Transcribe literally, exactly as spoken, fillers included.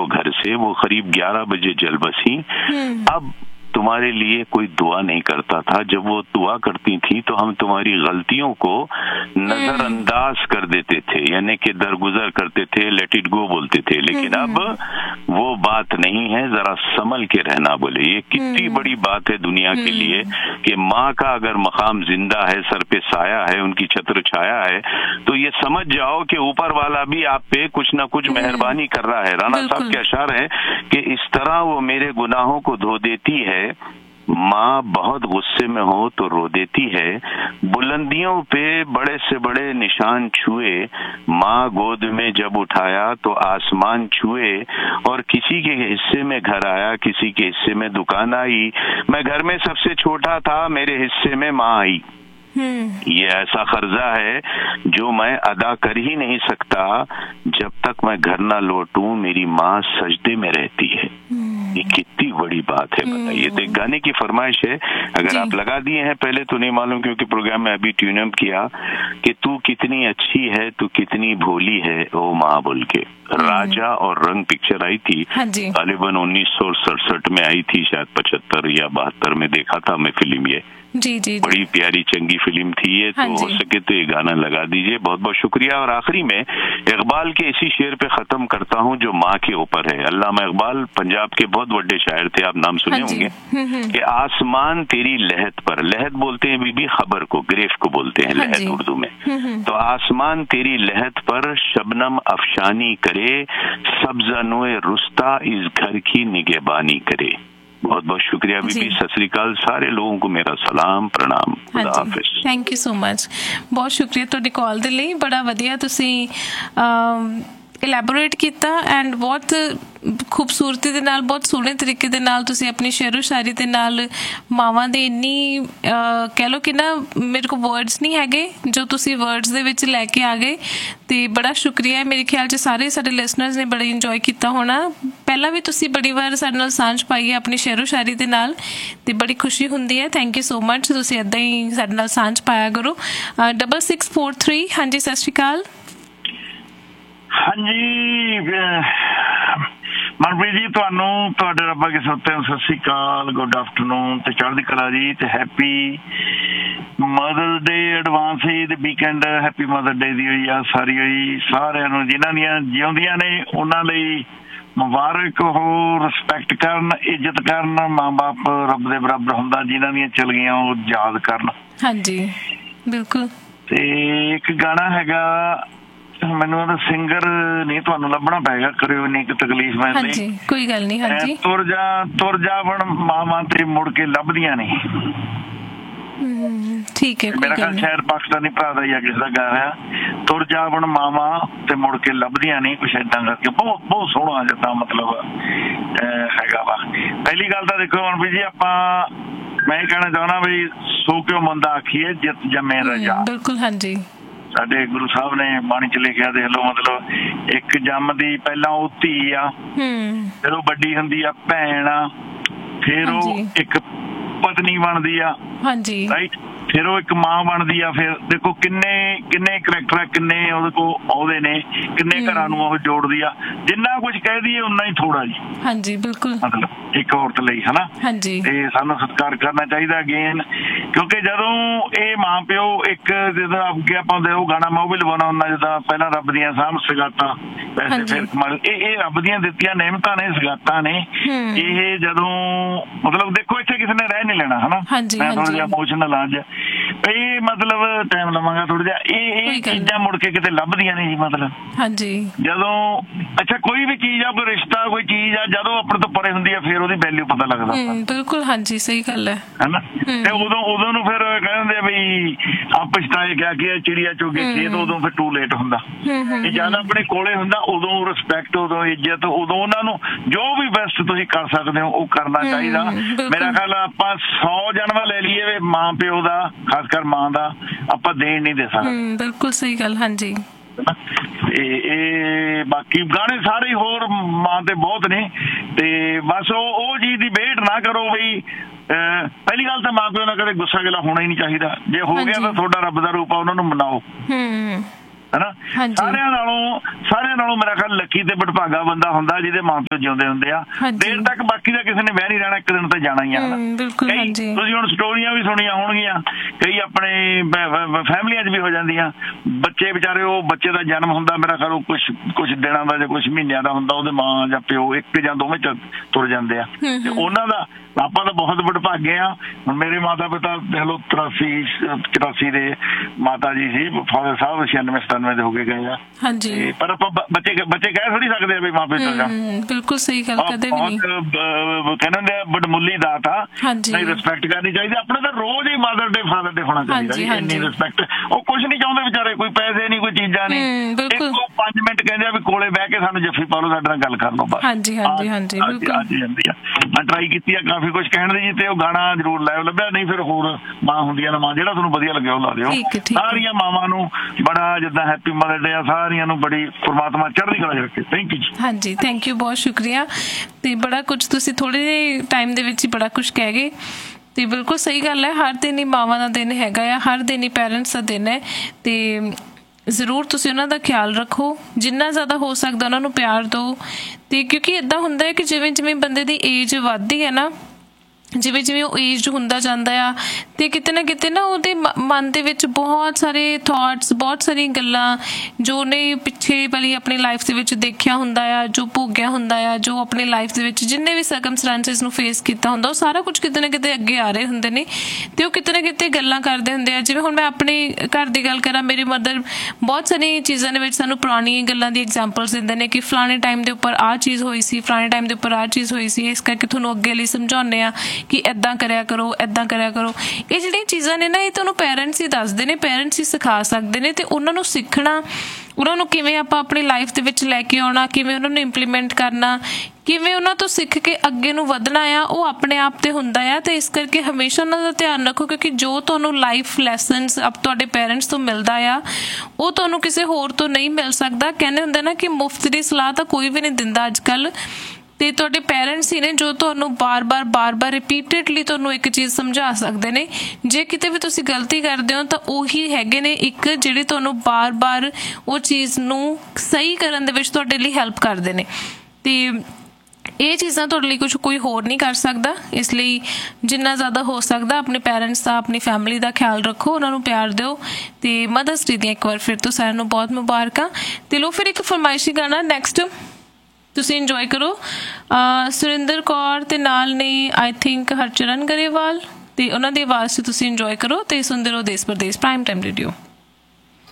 घर से, वो करीब ग्यारह बजे जल बसी। अब तुम्हारे लिए कोई दुआ नहीं करता था। जब वो दुआ करती थी तो हम तुम्हारी गलतियों को नजरअंदाज कर देते थे, यानी कि दरगुजर करते थे, लेट इट गो बोलते थे। लेकिन अब वो बात नहीं है, जरा संभल के रहना बोले। ये कितनी बड़ी बात है दुनिया के लिए कि माँ का अगर मकाम जिंदा है, सर पे साया है, उनकी छत्र छाया है, तो ये समझ जाओ कि ऊपर वाला भी आप पे कुछ ना कुछ मेहरबानी कर रहा है। राणा साहब के अशार है कि इस तरह वो मेरे गुनाहों को धो देती है। माँ बहुत गुस्से में हो तो रो देती है। बुलंदियों पे बड़े से बड़े निशान छुए, माँ गोद में जब उठाया तो आसमान छुए। और किसी के हिस्से में घर आया, किसी के हिस्से में दुकान आई। मैं घर में सबसे छोटा था, मेरे हिस्से में माँ आई। ये ऐसा कर्जा है जो मैं अदा कर ही नहीं सकता जब तक मैं घर ना लौटूं, मेरी माँ सजदे में रहती है। ये कितनी बड़ी बात है, बताइए। तो एक गाने की फरमाइश है, अगर आप लगा दिए हैं पहले तो नहीं मालूम, क्योंकि प्रोग्राम में अभी ट्यून अप किया कि तू कितनी अच्छी है, तू कितनी भोली है ओ माँ बोल के। राजा और रंग पिक्चर आई थी, गालिबन उन्नीस सौ सड़सठ में आई थी, शायद पचहत्तर या बहत्तर में देखा था मैं फिल्म। ये जी, जी, जी। बड़ी प्यारी चंगी फिल्म थी ये। तो हो सके तो ये गाना लगा दीजिए। बहुत बहुत शुक्रिया। और आखिरी में इकबाल के इसी शेर पे खत्म करता हूँ जो माँ के ऊपर है। अल्लामा इकबाल पंजाब के बहुत बड़े शायर थे, आप नाम सुने होंगे। कि आसमान तेरी लहद पर, लहद बोलते हैं बीबी खबर को, ग्रेफ को बोलते हैं लहद उर्दू में। तो आसमान तेरी लहद पर शबनम अफशानी करे, सब्ज़ानोए रुस्ता इस घर की निगहबानी करे। बहुत बहुत शुक्रिया बीबी, सत श्री अकाल। सारे लोगों को मेरा सलाम, प्रणाम, खुदा हाफिज। थैंक यू सो मच, बहुत शुक्रिया ਤੁਹਾਡੀ ਕਾਲ ਦੇ ਲਈ। ਬੜਾ ਵਧੀਆ ਤੁਸੀਂ ਇਲੈਬੋਰੇਟ ਕੀਤਾ ਐਂਡ ਬਹੁਤ ਖੂਬਸੂਰਤੀ ਦੇ ਨਾਲ, ਬਹੁਤ ਸੋਹਣੇ ਤਰੀਕੇ ਦੇ ਨਾਲ ਤੁਸੀਂ ਆਪਣੀ ਸ਼ੇਅਰੋ ਸ਼ਾਇਰੀ ਦੇ ਨਾਲ ਮਾਵਾਂ ਦੇ ਇੰਨੀ ਕਹਿ ਲਓ ਕਿ ਨਾ ਮੇਰੇ ਕੋਲ ਵਰਡਸ ਨਹੀਂ ਹੈਗੇ ਜੋ ਤੁਸੀਂ ਵਰਡਸ ਦੇ ਵਿੱਚ ਲੈ ਕੇ ਆ ਗਏ। ਅਤੇ ਬੜਾ ਸ਼ੁਕਰੀਆ। ਮੇਰੇ ਖਿਆਲ 'ਚ ਸਾਰੇ ਸਾਡੇ ਲਿਸਨਰਸ ਨੇ ਬੜਾ ਇੰਜੋਏ ਕੀਤਾ ਹੋਣਾ। ਪਹਿਲਾਂ ਵੀ ਤੁਸੀਂ ਬੜੀ ਵਾਰ ਸਾਡੇ ਨਾਲ ਸਾਂਝ ਪਾਈ ਹੈ ਆਪਣੀ ਸ਼ੇਅਰੋ ਸ਼ਾਇਰੀ ਦੇ ਨਾਲ, ਅਤੇ ਬੜੀ ਖੁਸ਼ੀ ਹੁੰਦੀ ਹੈ। Thank you so much. ਤੁਸੀਂ ਇੱਦਾਂ ਹੀ ਸਾਡੇ ਨਾਲ ਸਾਂਝ ਪਾਇਆ ਕਰੋ। ਡਬਲ ਸਿਕਸ ਫੋਰ ਥ੍ਰੀ ਹਾਂਜੀ ਸਤਿ ਸ਼੍ਰੀ ਅਕਾਲ। ਹਾਂਜੀ ਮਨਪ੍ਰੀਤ ਜੀ, ਤੁਹਾਨੂੰ ਤੁਹਾਡੇ ਰੱਬ ਅੱਗੇ ਸੁੱਤੇ ਸਤਿ ਸ਼੍ਰੀ ਅਕਾਲ, ਗੁੱਡ ਆਫਟਰਨੂਨ ਤੇ ਚੜ੍ਹਦੀ ਕਲਾ ਜੀ, ਤੇ ਹੈਪੀ ਮਦਰਸ ਡੇ ਐਡਵਾਂਸ ਹੀ ਤੇ ਵੀਕਐਂਡ ਹੈਪੀ ਮਦਰ ਡੇ ਦੀ ਹੋਈ ਆ ਸਾਰੀ ਹੋਈ। ਸਾਰਿਆਂ ਨੂੰ ਜਿਨ੍ਹਾਂ ਦੀਆਂ ਜਿਉਂਦੀਆਂ ਨੇ ਉਹਨਾਂ ਲਈ ਮੁਬਾਰਕ ਹੋ, ਰਿਸਪੈਕਟ ਕਰਨ, ਇੱਜ਼ਤ ਕਰਨ। ਮਾਂ ਬਾਪ ਰੱਬ ਦੇ ਬਰਾਬਰ ਹੁੰਦਾ, ਜਿਨ੍ਹਾਂ ਦੀਆਂ ਚਲ ਗਈਆਂ ਉਹ ਯਾਦ ਕਰਨ। ਹਾਂਜੀ ਬਿਲਕੁਲ। ਤੇ ਇੱਕ ਗਾਣਾ ਹੈਗਾ, ਮੈਨੂੰ ਉਹਦਾ ਸਿੰਗਰ ਨਹੀਂ, ਤੁਹਾਨੂੰ ਲੱਭਣਾ ਪਏਗਾ, ਕਰਿਓ ਨਹੀਂ ਕਿ ਤਕਲੀਫ ਮੈਂ ਨਹੀਂ, ਕੋਈ ਗੱਲ ਨਹੀਂ। ਹਾਂਜੀ ਤੁਰ ਜਾ ਤੁਰ ਜਾ ਬਣ ਮਾਵਾਂ ਤੇ ਮੁੜ ਕੇ ਲੱਭਦੀਆਂ ਨਹੀਂ। ਠੀਕ ਹੈ, ਮੇਰਾ ਖਿਆਲ ਸ਼ਾਇਦ ਪਾਕਿਸਤਾਨੀ ਭਰਾ ਦਾ ਜਾਂ ਕਿਸੇ ਦਾ ਗਾਇਆ, ਤੁਰ ਜਾ ਬਣ ਮਾਵਾਂ ਤੇ ਮੁੜ ਕੇ ਲੱਭਦੀਆਂ ਨਹੀਂ, ਕੁਛ ਏਦਾਂ ਕਰਕੇ। ਬਹੁਤ ਬਹੁਤ ਸੋਹਣਾ ਜਿੱਦਾਂ ਮਤਲਬ ਹੈਗਾ ਵਾ। ਪਹਿਲੀ ਗੱਲ ਤਾਂ ਦੇਖੋ ਮਨਪ੍ਰੀਤ ਜੀ, ਆਪਾਂ ਮੈਂ ਇਹ ਕਹਿਣਾ ਚਾਹੁੰਦਾ ਵੀ ਸੋ ਕਿਉਂ ਮੰਦਾ ਆਖੀਏ ਜਿੱਤ ਜੰਮੇ ਰਜਾ। ਬਿਲਕੁਲ ਹਾਂਜੀ। ਸਾਡੇ ਗੁਰੂ ਸਾਹਿਬ ਨੇ ਬਾਣੀ ਚ ਲਿਖਿਆ, ਦੇਖ ਲਓ ਮਤਲਬ ਇੱਕ ਜੰਮਦੀ ਪਹਿਲਾਂ ਉਹ ਧੀ ਆ, ਫਿਰ ਉਹ ਵੱਡੀ ਹੁੰਦੀ ਆ ਭੈਣ ਆ, ਫਿਰ ਉਹ ਇੱਕ ਪਤਨੀ ਬਣਦੀ ਆ, ਰਾਈਟ, ਫਿਰ ਉਹ ਇੱਕ ਮਾਂ ਬਣਦੀ ਆ। ਫਿਰ ਦੇਖੋ ਕਿੰਨੇ ਕਿੰਨੇ ਕਰੈਕਟਰ ਆ, ਕਿੰਨੇ ਉਹਦੇ ਕੋਲ ਆਉਂਦੇ ਨੇ, ਕਿੰਨੇ ਘਰਾਂ ਨੂੰ ਉਹ ਜੋੜਦੀ ਆ। ਜਿੰਨਾ ਕੁਝ ਕਹਿ ਦਈਏ ਉਨਾ ਹੀ ਥੋੜਾ ਜੀ। ਹਾਂਜੀ ਬਿਲਕੁਲ। ਮਤਲਬ ਇੱਕ ਔਰਤ ਲਈ ਹਨਾ। ਹਾਂਜੀ। ਤੇ ਸਾਨੂੰ ਸਤਿਕਾਰ ਕਰਨਾ ਚਾਹੀਦਾ ਅਗੇਨ, ਕਿਉਂਕਿ ਜਦੋਂ ਇਹ ਮਾਂ ਪਿਓ ਇੱਕ ਜਦੋਂ ਅੱਗੇ ਆਪਾਂ ਉਹ ਗਾਣਾ ਮੈਂ ਉਹ ਵੀ ਲਵਾਉਣਾ ਹੁੰਦਾ, ਜਿੱਦਾਂ ਪਹਿਲਾਂ ਰੱਬ ਦੀਆਂ ਸਾਂਭ ਸਗਾਤਾਂ, ਵੈਸੇ ਫਿਰ ਕਮਾਲ ਇਹ ਇਹ ਰੱਬ ਦੀਆਂ ਦਿੱਤੀਆਂ ਨਿਹਮਤਾਂ ਨੇ, ਸਗਾਤਾਂ ਨੇ। ਇਹ ਜਦੋਂ ਮਤਲਬ ਦੇਖੋ ਇੱਥੇ ਕਿਸੇ ਨੇ ਰਹਿ ਨਹੀਂ ਲੈਣਾ ਹਨਾ। ਮੈਂ ਥੋੜਾ ਜਿਹਾ ਇਮੋਸ਼ਨਲ ਆ ਅੱਜ, ਇਹ ਮਤਲਬ ਟਾਈਮ ਲਵਾਂਗਾ ਥੋੜਾ ਜਿਹਾ। ਇਹ ਇਹ ਚੀਜ਼ਾਂ ਮੁੜ ਕੇ ਕਿਤੇ ਲੱਭਦੀਆਂ ਨਹੀਂ ਜੀ। ਮਤਲਬ ਹਾਂਜੀ ਜਦੋਂ ਅੱਛਾ ਕੋਈ ਵੀ ਚੀਜ਼ ਆ, ਕੋਈ ਰਿਸ਼ਤਾ, ਕੋਈ ਚੀਜ਼ ਆ, ਜਦੋਂ ਆਪਣੇ ਤੋਂ ਪਰੇ ਹੁੰਦੀ ਆ ਫਿਰ ਉਹਦੀ ਵੈਲਿਊ ਪਤਾ ਲੱਗਦਾ। ਬਿਲਕੁਲ ਹਾਂਜੀ ਸਹੀ ਗੱਲ ਹੈ ਹਨਾ। ਤੇ ਉਦੋਂ ਉਦੋਂ ਨੂੰ ਫਿਰ ਕਹਿ ਦਿੰਦੇ ਬਈ ਆ ਪਛਤਾਏ ਕਿਆ ਕਿ ਚਿੜੀਆ ਚੋਗੇ ਖੇਤ, ਉਦੋਂ ਫਿਰ ਟੂ ਲੇਟ ਹੁੰਦਾ। ਇਹ ਜਦ ਆਪਣੇ ਕੋਲੇ ਹੁੰਦਾ ਉਦੋਂ ਰਿਸਪੈਕਟ, ਉਦੋਂ ਇੱਜ਼ਤ, ਉਦੋਂ ਉਹਨਾਂ ਨੂੰ ਜੋ ਵੀ ਬੈਸਟ ਤੁਸੀਂ ਕਰ ਸਕਦੇ ਹੋ ਉਹ ਕਰਨਾ ਚਾਹੀਦਾ। ਮੇਰਾ ਖਿਆਲ ਆਪਾਂ ਸੌ ਜਨਮ ਲੈ ਲਈਏ ਮਾਂ ਪਿਓ ਦਾ, ਖਾਸ ਕਰ ਮਾਂ ਦਾ, ਆਪਾਂ ਦੇਣ ਨਹੀਂ ਦੇ ਸਕਦੇ। ਬਿਲਕੁਲ ਸਹੀ ਗੱਲ। ਹਾਂਜੀ ਇਹ ਬਾਕੀ ਗਾਣੇ ਸਾਰੇ ਹੋਰ ਮਾਂ ਤੇ ਬਹੁਤ ਨੇ, ਤੇ ਬਸ ਉਹ ਉਹ ਚੀਜ਼ ਦੀ ਵੇਟ ਨਾ ਕਰੋ ਬਈ। ਪਹਿਲੀ ਗੱਲ ਤਾਂ ਮਾਂ ਪਿਓ ਨਾਲ ਕਦੇ ਗੁੱਸਾ ਗਿਲਾ ਹੋਣਾ ਹੀ ਨਹੀਂ ਚਾਹੀਦਾ। ਜੇ ਹੋ ਗਿਆ ਤਾਂ ਤੁਹਾਡਾ ਰੱਬ ਦਾ ਰੂਪ ਆ, ਉਹਨਾਂ ਨੂੰ ਮਨਾਓ। ਹਨਾ। ਸਾਰਿਆਂ ਨਾਲੋਂ ਸਾਰਿਆਂ ਨਾਲੋਂ ਮੇਰਾ ਖਿਆਲ ਲੱਕੀ ਤੇ ਬਟਭਾਗਾ ਬੰਦਾ ਹੁੰਦਾ ਜਿਹਦੇ ਮਾਂ ਪਿਓ ਜਿਉਂਦੇ ਹੁੰਦੇ ਆ। ਦੇਰ ਤੱਕ ਬਾਕੀ ਦਾ ਕਿਸੇ ਨੇ ਬਹਿ ਨਹੀਂ ਰਹਿਣਾ, ਇੱਕ ਦਿਨ ਤਾਂ ਜਾਣਾ ਹੀ ਆ। ਕਈ ਤੁਸੀਂ ਹੁਣ ਸਟੋਰੀਆਂ ਵੀ ਸੁਣੀਆਂ ਹੋਣਗੀਆਂ, ਕਈ ਆਪਣੇ ਫੈਮਲੀਆਂ 'ਚ ਵੀ ਹੋ ਜਾਂਦੀਆਂ। ਬੱਚੇ ਵਿਚਾਰੇ, ਉਹ ਬੱਚੇ ਦਾ ਜਨਮ ਹੁੰਦਾ ਮੇਰਾ ਖਿਆਲ ਉਹ ਕੁਛ ਕੁਛ ਦਿਨਾਂ ਦਾ ਜਾਂ ਕੁਛ ਮਹੀਨਿਆਂ ਦਾ ਹੁੰਦਾ, ਉਹਦੇ ਮਾਂ ਜਾਂ ਪਿਓ ਇੱਕ ਜਾਂ ਦੋਵੇਂ ਚ ਤੁਰ ਜਾਂਦੇ ਆ। ਤੇ ਉਹਨਾਂ ਦਾ ਆਪਾਂ ਤਾਂ ਬਹੁਤ ਵਡਭਾਗੇ ਆ। ਹੁਣ ਮੇਰੇ ਮਾਤਾ ਪਿਤਾ ਦੇਖ ਲਓ ਤਰਾਸੀ ਚੁਰਾਸੀ ਦੇ ਮਾਤਾ ਜੀ ਸੀ, ਫਾਦਰ ਸਾਹਿਬ ਛਿਆਨਵੇਂ ਸਤਾਨਵੇਂ ਦੇ ਹੋ ਕੇ ਗਏ ਆ। ਹਾਂਜੀ, ਪਰ ਆਪਾਂ ਬੱਚੇ ਬੱਚੇ ਕਹਿ ਥੋੜੀ ਸਕਦੇ ਆ ਵੀ ਮਾਂ ਪਿਓ ਦਾ। ਬਿਲਕੁਲ ਸਹੀ ਗੱਲ, ਕਦੇ ਵੀ ਨਹੀਂ ਕਹਿੰਦੇ ਬੜਮੁੱਲੀ ਦਾਤ ਆ, ਨਹੀਂ ਰਿਸਪੈਕਟ ਕਰਨੀ ਚਾਹੀਦੀ। ਆਪਣੇ ਤਾਂ ਰੋਜ਼ ਹੀ ਮਦਰ ਡੇ ਫਾਦਰ ਡੇ ਹੋਣਾ ਚਾਹੀਦਾ, ਇੰਨੀ ਰਿਸਪੈਕਟ। ਉਹ ਕੁਛ ਨਹੀਂ ਚਾਹੁੰਦੇ ਵਿਚਾਰੇ, ਕੋਈ ਪੈਸੇ ਨਹੀਂ, ਕੋਈ ਚੀਜ਼ਾਂ ਨਹੀਂ, ਪੰਜ ਮਿੰਟ ਕਹਿੰਦੇ ਆ ਵੀ ਕੋਲੇ ਬਹਿ ਕੇ ਸਾਨੂੰ ਜੱਫੀ ਪਾ ਲਓ, ਸਾਡੇ ਨਾਲ ਗੱਲ ਕਰ ਲਓ ਬਸ। ਹਾਂਜੀ ਹਾਂਜੀ ਹਾਂਜੀ ਜਾਂਦੀ ਆ। ਮੈਂ ਟਰਾਈ ਕੀਤੀ ਆ ਕਾਫੀ ਕੁਛ ਕਹਿਣ ਦੀ ਜੀ, ਤੇ ਉਹ ਗਾਣਾ ਜ਼ਰੂਰ ਲਾਇਓ, ਲੱਭਿਆ ਨਹੀਂ ਫਿਰ ਹੋਰ ਮਾਂ ਹੁੰਦੀਆਂ ਨੇ ਮਾਂ, ਜਿਹੜਾ ਤੁਹਾਨੂੰ ਵਧੀਆ ਲੱਗਿਆ ਉਹ ਲਾ ਦਿਓ। ਸਾਰੀਆਂ ਮਾਵਾਂ ਨੂੰ ਬੜਾ ਜਿੱਦਾਂ ਹੈਪੀ ਮਦਰ ਡੇ ਆ, ਸਾਰੀਆਂ ਨੂੰ ਬੜੀ ਪਰਮਾਤਮਾ ਚੜ੍ਹਦੀ ਕਲਾ ਰੱਖੇ। ਥੈਂਕ ਯੂ ਜੀ। ਹਾਂਜੀ, ਥੈਂਕ ਯੂ, ਬਹੁਤ ਸ਼ੁਕਰੀਆ। ਤੇ ਬੜਾ ਕੁਛ ਤੁਸੀਂ ਥੋੜੇ ਜਿਹੇ ਟਾਈਮ ਦੇ ਵਿੱਚ ਹੀ ਬੜਾ ਕੁਛ ਕਹਿ ਗਏ। ਤੇ ਬਿਲਕੁਲ ਸਹੀ ਗੱਲ ਹੈ, ਹਰ ਦਿਨ ਹੀ ਮਾਵਾਂ ਦਾ ਦਿਨ ਹੈਗਾ ਆ, ਹਰ ਦਿਨ ਹੀ ਪੈਰੈਂਟਸ ਦਾ ਦਿਨ ਹੈ। ਤੇ ਜ਼ਰੂਰ ਤੁਸੀਂ ਉਹਨਾਂ ਦਾ ਖਿਆਲ ਰੱਖੋ, ਜਿੰਨਾ ਜ਼ਿਆਦਾ ਹੋ ਸਕਦਾ ਉਹਨਾਂ ਨੂੰ ਪਿਆਰ ਦਿਓ। ਤੇ ਕਿਉਂਕਿ ਇੱਦਾਂ ਹੁੰਦਾ ਹੈ ਕਿ ਜਿਵੇਂ ਜਿਵੇਂ ਬੰਦੇ ਦੀ ਏਜ ਵੱਧਦੀ ਹੈ ਨਾ, ਜਿਵੇਂ ਜਿਵੇਂ ਉਹ ਏਜ ਹੁੰਦਾ ਜਾਂਦਾ ਆ, ਤੇ ਕਿਤੇ ਨਾ ਕਿਤੇ ਨਾ ਉਹਦੇ ਮਨ ਦੇ ਵਿੱਚ ਬਹੁਤ ਸਾਰੇ ਥੋਟਸ, ਬਹੁਤ ਸਾਰੀਆਂ ਗੱਲਾਂ ਜੋ ਉਹਨੇ ਪਿੱਛੇ ਵਾਲੀ ਆਪਣੀ ਲਾਈਫ ਦੇ ਵਿੱਚ ਦੇਖਿਆ ਹੁੰਦਾ ਆ, ਜੋ ਭੋਗਿਆ ਹੁੰਦਾ ਆ, ਜੋ ਆਪਣੀ ਲਾਈਫ ਦੇ ਵਿੱਚ ਜਿੰਨੇ ਵੀ ਸਰਕਮਸਟੈਂਸਿਸ ਨੂੰ ਫੇਸ ਕੀਤਾ ਹੁੰਦਾ, ਉਹ ਸਾਰਾ ਕੁਝ ਕਿਤੇ ਨਾ ਕਿਤੇ ਅੱਗੇ ਆ ਰਹੇ ਹੁੰਦੇ ਨੇ। ਤੇ ਉਹ ਕਿਤੇ ਨਾ ਕਿਤੇ ਗੱਲਾਂ ਕਰਦੇ ਹੁੰਦੇ ਆ। ਜਿਵੇਂ ਹੁਣ ਮੈਂ ਆਪਣੇ ਘਰ ਦੀ ਗੱਲ ਕਰਾਂ, ਮੇਰੀ ਮਦਰ ਬਹੁਤ ਸਾਰੀਆਂ ਚੀਜ਼ਾਂ ਦੇ ਵਿੱਚ ਸਾਨੂੰ ਪੁਰਾਣੀਆਂ ਗੱਲਾਂ ਦੀ ਐਗਜ਼ਾਮਪਲਸ ਦਿੰਦੇ ਨੇ ਕਿ ਫਲਾਣੇ ਟਾਈਮ ਦੇ ਉੱਪਰ ਆਹ ਚੀਜ਼ ਹੋਈ ਸੀ, ਫਲਾਣੇ ਟਾਈਮ ਦੇ ਉੱਪਰ ਆਹ ਚੀਜ਼ ਹੋਈ ਸੀ, ਇਸ ਕਰਕੇ ਤੁਹਾਨੂੰ ਅੱਗੇ ਲਈ ਸਮਝਾਉਂਦੇ ਆ ਕਿ ਇੱਦਾਂ ਕਰਿਆ ਕਰੋ, ਇੱਦਾਂ ਕਰਿਆ ਕਰੋ। ਇਹ ਜਿਹੜੀਆਂ ਚੀਜ਼ਾਂ ਨੇ ਨਾ, ਇਹ ਤੁਹਾਨੂੰ ਪੈਰੈਂਟਸ ਹੀ ਦੱਸਦੇ ਨੇ, ਪੈਰੈਂਟਸ ਹੀ ਸਿਖਾ ਸਕਦੇ ਨੇ। ਤੇ ਉਹਨਾਂ ਨੂੰ ਸਿੱਖਣਾ, ਉਹਨਾਂ ਨੂੰ ਕਿਵੇਂ ਆਪਾਂ ਆਪਣੀ ਲਾਈਫ ਦੇ ਵਿੱਚ ਲੈ ਕੇ ਆਉਣਾ, ਕਿਵੇਂ ਉਹਨਾਂ ਨੂੰ ਇੰਪਲੀਮੈਂਟ ਕਰਨਾ, ਕਿਵੇਂ ਉਹਨਾਂ ਤੋਂ ਸਿੱਖ ਕੇ ਅੱਗੇ ਨੂੰ ਵਧਣਾ ਆ, ਉਹ ਆਪਣੇ ਆਪ ਤੇ ਹੁੰਦਾ ਆ। ਤੇ ਇਸ ਕਰਕੇ ਹਮੇਸ਼ਾ ਉਹਨਾਂ ਦਾ ਧਿਆਨ ਰੱਖੋ, ਕਿਉਂਕਿ ਜੋ ਤੁਹਾਨੂੰ ਲਾਈਫ ਲੈਸਨਸ ਅਪ ਤੁਹਾਡੇ ਪੈਰੈਂਟਸ ਤੋਂ ਮਿਲਦਾ ਆ, ਉਹ ਤੁਹਾਨੂੰ ਕਿਸੇ ਹੋਰ ਤੋਂ ਨਹੀਂ ਮਿਲ ਸਕਦਾ। ਕਹਿੰਦੇ ਹੁੰਦੇ ਨਾ ਕਿ ਮੁਫਤ ਦੀ ਸਲਾਹ ਤਾਂ ਕੋਈ ਵੀ ਨਹੀਂ ਦਿੰਦਾ ਅੱਜ ਕੱਲ੍ਹ। ਤੇ ਤੁਹਾਡੇ ਪੈਰੈਂਟਸ ਹੀ ਨੇ ਜੋ ਤੁਹਾਨੂੰ ਬਾਰ-ਬਾਰ ਬਾਰ-ਬਾਰ ਰਿਪੀਟਡਲੀ ਤੁਹਾਨੂੰ ਇੱਕ ਚੀਜ਼ ਸਮਝਾ ਸਕਦੇ ਨੇ। ਜੇ ਕਿਤੇ ਵੀ ਤੁਸੀਂ ਗਲਤੀ ਕਰਦੇ ਹੋ ਤਾਂ ਉਹੀ ਹੈਗੇ ਨੇ ਇੱਕ ਜਿਹੜੇ ਤੁਹਾਨੂੰ ਬਾਰ-ਬਾਰ ਉਹ ਚੀਜ਼ ਨੂੰ ਸਹੀ ਕਰਨ ਦੇ ਵਿੱਚ ਤੁਹਾਡੇ ਲਈ ਹੈਲਪ ਕਰਦੇ ਨੇ। ਤੇ ਇਹ ਚੀਜ਼ਾਂ ਤੁਹਾਡੇ ਲਈ ਕੁਛ ਕੋਈ ਹੋਰ ਨਹੀਂ ਕਰ ਸਕਦਾ। ਇਸ ਲਈ ਜਿੰਨਾ ਜ਼ਿਆਦਾ ਹੋ ਸਕਦਾ ਆਪਣੇ ਪੈਰੈਂਟਸ ਦਾ, ਆਪਣੀ ਫੈਮਿਲੀ ਦਾ ਖਿਆਲ ਰੱਖੋ, ਉਹਨਾਂ ਨੂੰ ਪਿਆਰ ਦਿਓ। ਤੇ ਮਦਰਸ ਡੇ ਦੀਆਂ ਇੱਕ ਵਾਰ ਫਿਰ ਤੋਂ ਸਾਰਿਆਂ ਨੂੰ ਬਹੁਤ ਮੁਬਾਰਕਾਂ। ਤੇ ਲੋ ਫਿਰ ਇੱਕ ਫਰਮਾਇਸ਼ੀ ਗਾਣਾ ਨੈਕਸਟ ਤੁਸੀਂ ਇੰਜੋਏ ਕਰੋ। ਸੁਰਿੰਦਰ ਕੌਰ ਤੇ ਨਾਲ ਨੇ ਆਈ ਥਿੰਕ ਹਰਚਰਨ ਗਰੇਵਾਲ, ਤੇ ਉਹਨਾਂ ਦੀ ਆਵਾਜ਼ 'ਚ ਤੁਸੀਂ ਇੰਜੋਏ ਕਰੋ। ਤੇ ਸੁਣਦੇ ਰਹੋ ਦੇਸ਼ ਪ੍ਰਦੇਸ਼ ਪ੍ਰਾਈਮ ਟਾਈਮ ਰੇਡੀਓ।